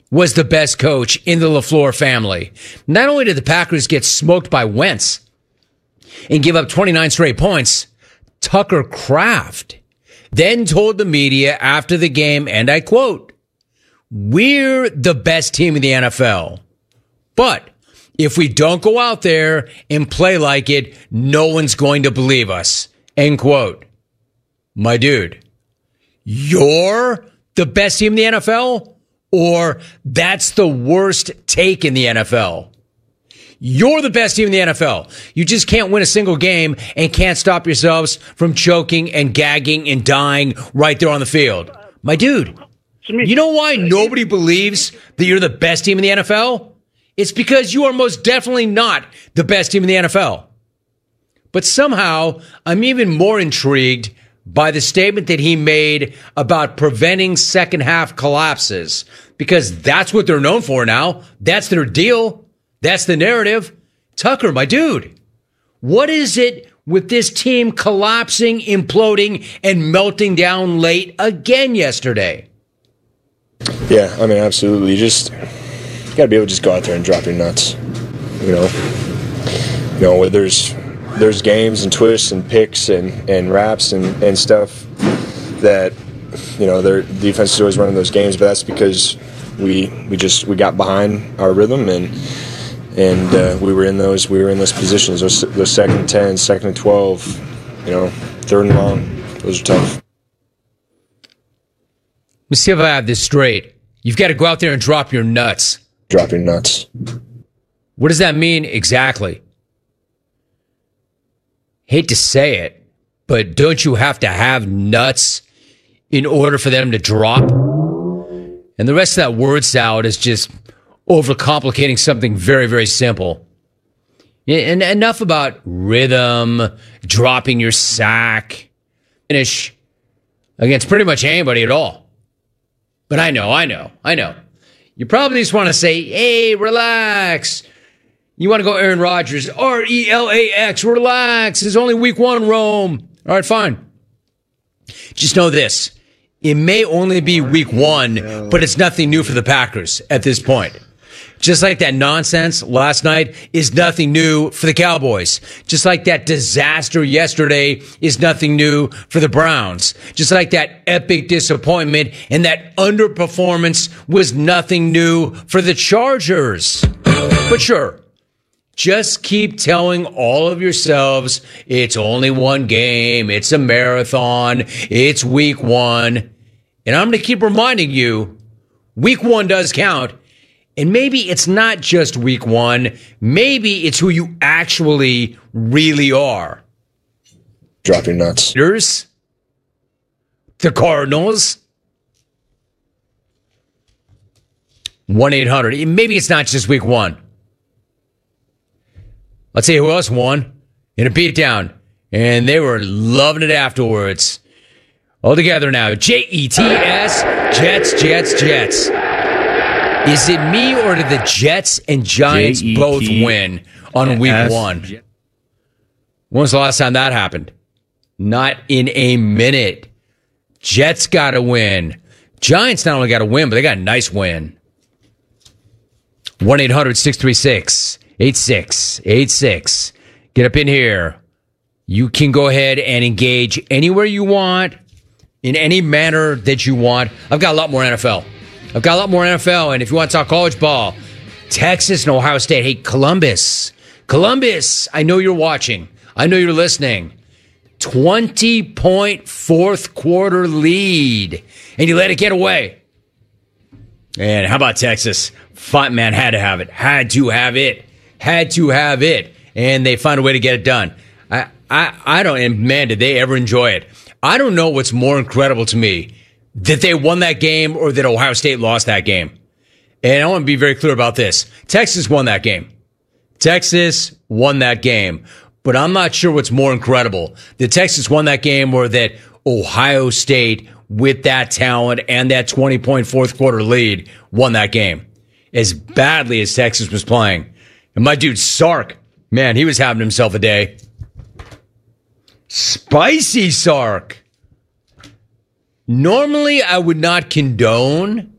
was the best coach in the LaFleur family. Not only did the Packers get smoked by Wentz and give up 29 straight points, Tucker Kraft then told the media after the game, and I quote, "We're the best team in the NFL. But if we don't go out there and play like it, no one's going to believe us." End quote. My dude, you're the best team in the NFL? Or that's the worst take in the NFL? You're the best team in the NFL. You just can't win a single game and can't stop yourselves from choking and gagging and dying right there on the field. My dude, you know why nobody believes that you're the best team in the NFL? It's because you are most definitely not the best team in the NFL. But somehow, I'm even more intrigued by the statement that he made about preventing second half collapses, because that's what they're known for now. That's their deal. That's the narrative. Tucker, my dude, what is it with this team collapsing, imploding, and melting down late again yesterday? Yeah, I mean, absolutely. You got to be able to just go out there and drop your nuts. Where there's games and twists and picks and wraps and stuff that, their defense is always running those games, but that's because we got behind our rhythm and we were in those positions, those second and 10, second and 12, third and long. Those are tough. Let me see if I have this straight. You've got to go out there and drop your nuts. Drop your nuts. What does that mean exactly? Hate to say it, but don't you have to have nuts in order for them to drop? And the rest of that word salad is just overcomplicating something very, very simple. And enough about rhythm, dropping your sack, finish against pretty much anybody at all. But I know. You probably just want to say, hey, relax. You want to go Aaron Rodgers, RELAX, relax. It's only week one, Rome. All right, fine. Just know this. It may only be week one, but it's nothing new for the Packers at this point. Just like that nonsense last night is nothing new for the Cowboys. Just like that disaster yesterday is nothing new for the Browns. Just like that epic disappointment and that underperformance was nothing new for the Chargers. But sure, just keep telling all of yourselves it's only one game, it's a marathon, it's week one. And I'm going to keep reminding you, week one does count. And maybe it's not just week one. Maybe it's who you actually really are. Drop your nuts. The Cardinals. 1-800. Maybe it's not just week one. I'll tell you who else won in a beatdown. And they were loving it afterwards. All together now. Jets, Jets. Is it me or did the Jets and Giants both win on week one? When was the last time that happened? Not in a minute. Jets got to win. Giants not only got to win, but they got a nice win. 1-800-636-8686. Get up in here. You can go ahead and engage anywhere you want, in any manner that you want. I've got a lot more NFL. And if you want to talk college ball, Texas and Ohio State. Hey, Columbus, I know you're watching. I know you're listening. 20-point fourth quarter lead, and you let it get away. And how about Texas? Fight, man, had to have it. And they found a way to get it done. I don't, and man, did they ever enjoy it. I don't know what's more incredible to me, that they won that game or that Ohio State lost that game. And I want to be very clear about this. Texas won that game. But I'm not sure what's more incredible, that Texas won that game or that Ohio State, with that talent and that 20-point fourth quarter lead, won that game as badly as Texas was playing. And my dude Sark, man, he was having himself a day. Spicy Sark. Normally, I would not condone